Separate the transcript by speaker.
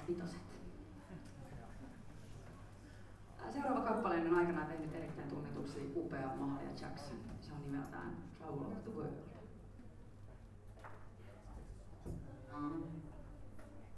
Speaker 1: vitoset. Seuraava kappaleen on aikanaan tehnyt erittäin tunnetuksi upea Mahalia Jackson. Se on nimeltään Trouble of the World.